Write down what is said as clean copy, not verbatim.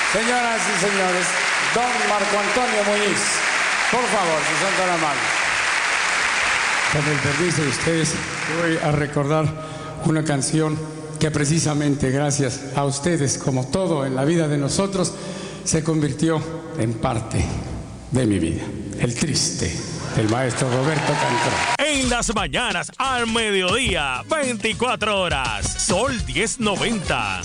Señoras y señores, don Marco Antonio Muñiz, por favor, si son tan amables. Con el permiso de ustedes, voy a recordar una canción que precisamente gracias a ustedes, como todo en la vida de nosotros, se convirtió en parte de mi vida. El Triste, del maestro Roberto Cantrell. En las mañanas, al mediodía, 24 horas, Sol 1090.